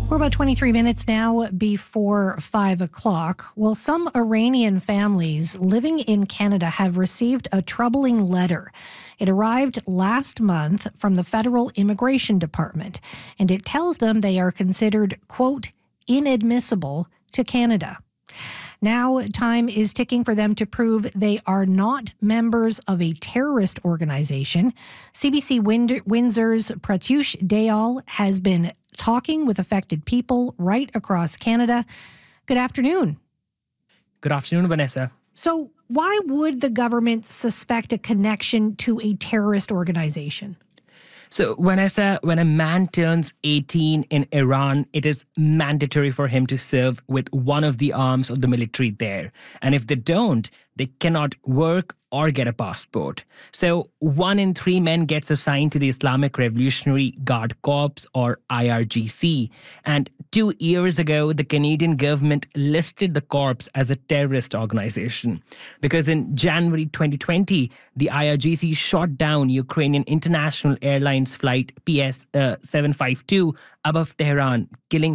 We're about 23 minutes now before 5 o'clock. Well, some Iranian families living in Canada have received a troubling letter. It arrived last month from the Federal Immigration Department, and it tells them they are considered, quote, inadmissible to Canada. Now, time is ticking for them to prove they are not members of a terrorist organization. CBC Windsor's Pratyush Dayal has been talking with affected people right across Canada. Good afternoon. Good afternoon, Vanessa. So, why would the government suspect a connection to a terrorist organization? So, Vanessa, when a man turns 18 in Iran, it is mandatory for him to serve with one of the arms of the military there. And if they don't, they cannot work or get a passport. So 1 in 3 men gets assigned to the Islamic Revolutionary Guard Corps, or IRGC. And 2 years ago, the Canadian government listed the corps as a terrorist organization because in January 2020, the IRGC shot down Ukrainian International Airlines flight PS 752 above Tehran, killing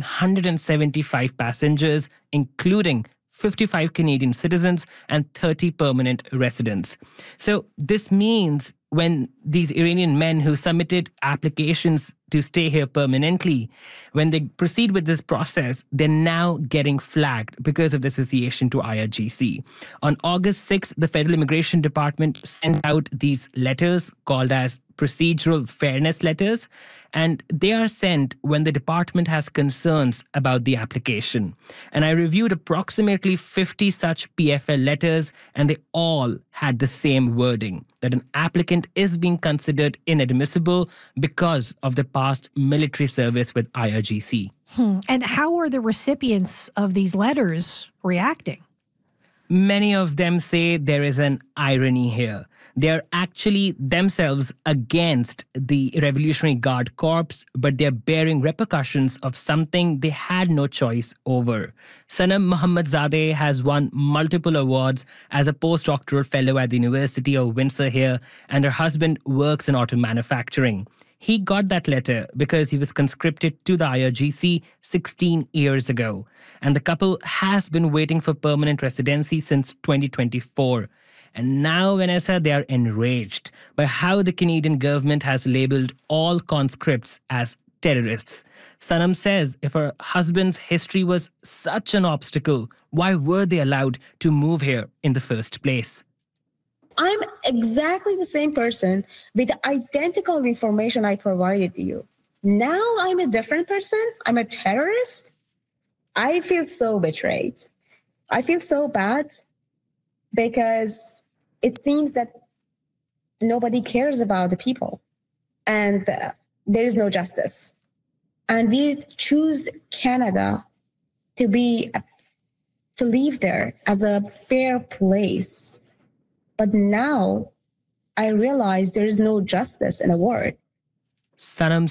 175 passengers, including 55 Canadian citizens and 30 permanent residents. So this means when these Iranian men who submitted applications to stay here permanently, when they proceed with this process, they're now getting flagged because of the association to IRGC. On August 6th, the Federal Immigration Department sent out these letters called as procedural fairness letters, and they are sent when the department has concerns about the application. And I reviewed approximately 50 such PFL letters, and they all had the same wording, that an applicant is being considered inadmissible because of the past military service with IRGC. And how are the recipients of these letters reacting? Many of them say there is an irony here. They're actually themselves against the Revolutionary Guard Corps, but they're bearing repercussions of something they had no choice over. Sanam Mohammadzadeh has won multiple awards as a postdoctoral fellow at the University of Windsor here, and her husband works in auto manufacturing. He got that letter because he was conscripted to the IRGC 16 years ago. And the couple has been waiting for permanent residency since 2024. And now, Vanessa, they are enraged by how the Canadian government has labelled all conscripts as terrorists. Sanam says if her husband's history was such an obstacle, why were they allowed to move here in the first place? I'm exactly the same person with the identical information I provided you. Now I'm a different person? I'm a terrorist? I feel so betrayed. I feel so bad because it seems that nobody cares about the people and there is no justice. And we choose Canada to live there as a fair place. But now I realize there is no justice in the world. Sanam's